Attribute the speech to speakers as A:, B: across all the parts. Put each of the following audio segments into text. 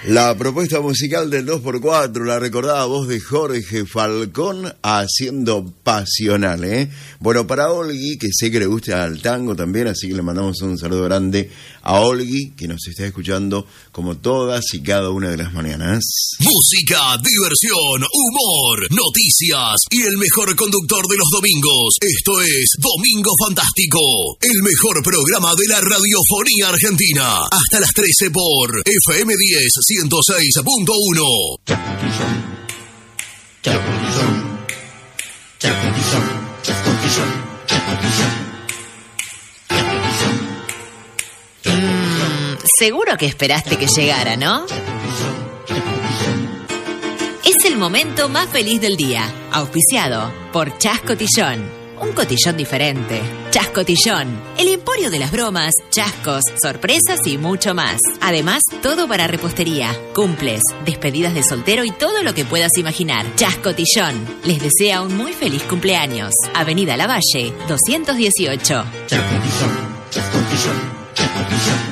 A: La propuesta musical del 2x4, la recordada voz de Jorge Falcón haciendo Pasional, ¿eh? Bueno, para Olgui, que sé que le gusta al tango también, así que le mandamos un saludo grande a Olgui, que nos está escuchando como todas y cada una de las mañanas.
B: Música, diversión, humor, noticias y el mejor conductor de los domingos. Esto es Domingo Fantástico, el mejor programa de la radiofonía argentina. Hasta las 13 por FM 10 106.1.
C: Seguro que esperaste que llegara, ¿no? Es el momento más feliz del día, auspiciado por Chas Cotillón. Un cotillón diferente. Chas Cotillón, el emporio de las bromas, chascos, sorpresas y mucho más. Además, todo para repostería, cumples, despedidas de soltero y todo lo que puedas imaginar. Chas Cotillón les desea un muy feliz cumpleaños. Avenida Lavalle, 218.
D: Chas Cotillón, Chas Cotillón, Chas Cotillón.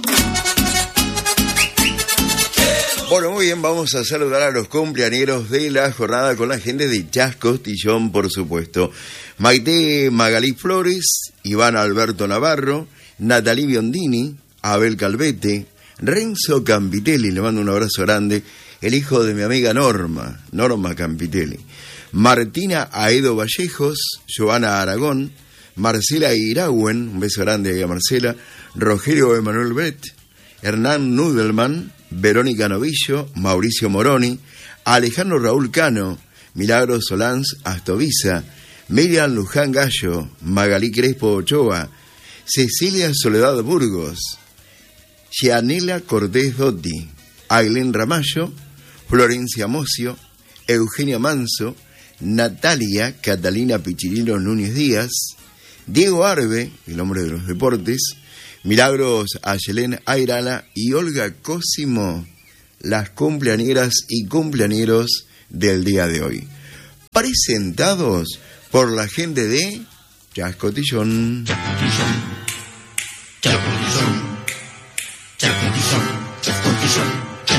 A: Bueno, muy bien, vamos a saludar a los cumpleañeros de la jornada con la gente de Chas Cotillón, por supuesto. Maite Magalí Flores, Iván Alberto Navarro, Natalie Biondini, Abel Calvete, Renzo Campitelli, le mando un abrazo grande, el hijo de mi amiga Norma Campitelli, Martina Aedo Vallejos, Joana Aragón, Marcela Iragüen, un beso grande a Marcela, Rogelio Emanuel Bet, Hernán Nudelman, Verónica Novillo, Mauricio Moroni, Alejandro Raúl Cano, Milagros Solans Astovisa, Miriam Luján Gallo, Magalí Crespo Ochoa, Cecilia Soledad Burgos, Gianela Cortés Dotti, Ailén Ramallo, Florencia Mocio, Eugenia Manso, Natalia Catalina Pichirino Núñez Díaz, Diego Arbe, el hombre de los deportes, Milagros Ayelén Airala y Olga Cosimo, las cumpleañeras y cumpleañeros del día de hoy. Presentados por la gente de Chas Cotillón.
D: Chas Cotillón, Chas Cotillón, Chas Cotillón, Chas Cotillón, Chas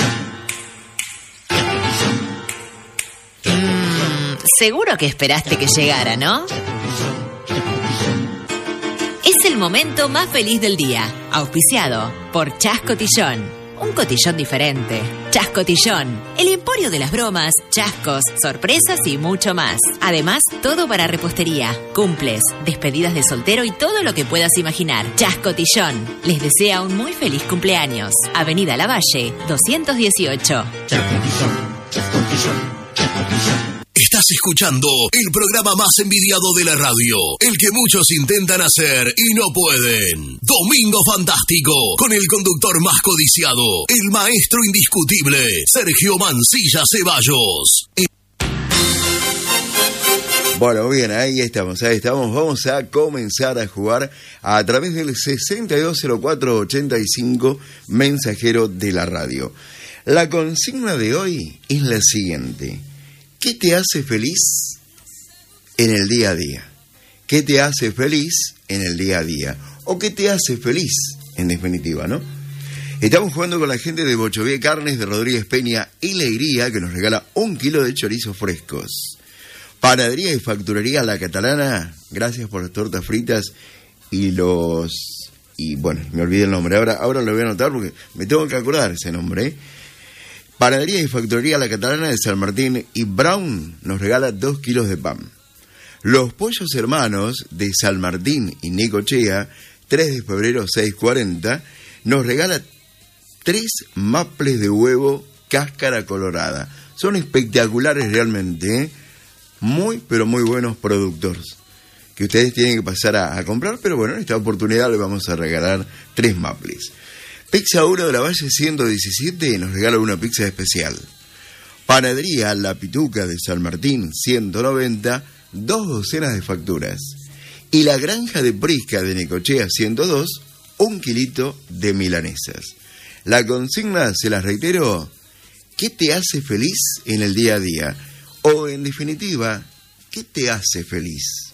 D: Cotillón.
C: Seguro que esperaste que llegara, ¿no? Es el momento más feliz del día, auspiciado por Chas Cotillón. Un cotillón diferente. Chas Cotillón, el emporio de las bromas, chascos, sorpresas y mucho más. Además, todo para repostería, cumples, despedidas de soltero y todo lo que puedas imaginar. Chas Cotillón les desea un muy feliz cumpleaños. Avenida Lavalle, 218.
D: Chas Cotillón, Chas Cotillón, Chas Cotillón.
B: Estás escuchando el programa más envidiado de la radio, el que muchos intentan hacer y no pueden. Domingo Fantástico, con el conductor más codiciado, el maestro indiscutible, Sergio Mancilla Ceballos.
A: Bueno, bien, ahí estamos. Vamos a comenzar a jugar a través del 620485, mensajero de la radio. La consigna de hoy es la siguiente. ¿Qué te hace feliz en el día a día? ¿Qué te hace feliz en el día a día? ¿O qué te hace feliz, en definitiva, no? Estamos jugando con la gente de Bochovie Carnes de Rodríguez Peña y Leiría, que nos regala 1 kilo de chorizos frescos. Panadería y facturería La Catalana, gracias por las tortas fritas y bueno, me olvidé el nombre. Ahora lo voy a anotar porque me tengo que acordar ese nombre, ¿eh? Panadería y factoría La Catalana de San Martín y Brown nos regala 2 kilos de pan. Los Pollos Hermanos de San Martín y Necochea, 3 de febrero 640, nos regala 3 maples de huevo cáscara colorada. Son espectaculares realmente, ¿eh? Muy, pero muy buenos productos que ustedes tienen que pasar a comprar, pero bueno, en esta oportunidad les vamos a regalar 3 maples. Pizza 1 de la Valle 117 nos regala una pizza especial. Panadería La Pituca de San Martín 190, 2 docenas de facturas. Y la Granja de Prisca de Necochea 102, 1 kilito de milanesas. La consigna, se las reitero, ¿qué te hace feliz en el día a día? O en definitiva, ¿qué te hace feliz?